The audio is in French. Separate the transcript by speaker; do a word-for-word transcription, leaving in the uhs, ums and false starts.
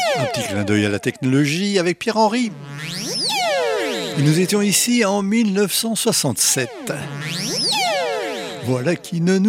Speaker 1: Un petit clin d'œil à la technologie avec Pierre-Henry. Et nous étions ici en mille neuf cent soixante-sept. Voilà qui ne nous